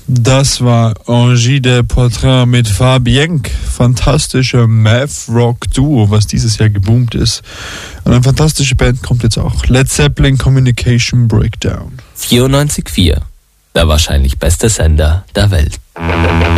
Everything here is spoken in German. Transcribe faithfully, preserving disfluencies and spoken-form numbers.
Das war Angie de Portrait mit Fabienk. Fantastischer Math-Rock-Duo, was dieses Jahr geboomt ist. Und eine fantastische Band kommt jetzt auch. Led Zeppelin Communication Breakdown. vierundneunzig Komma vier. Der wahrscheinlich beste Sender der Welt.